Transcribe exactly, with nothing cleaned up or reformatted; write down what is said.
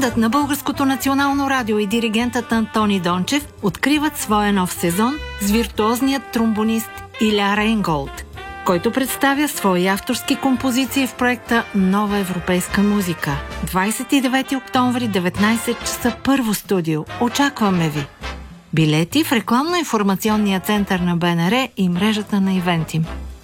Бандът на Българското национално радио и диригентът Антони Дончев откриват своя нов сезон с виртуозният тромбонист Иля Рейнголд, който представя свои авторски композиции в проекта Нова европейска музика. двадесет и девети октомври, деветнадесет часа, първо студио. Очакваме ви! Билети в рекламно-информационния център на БНР и мрежата на Ивентим.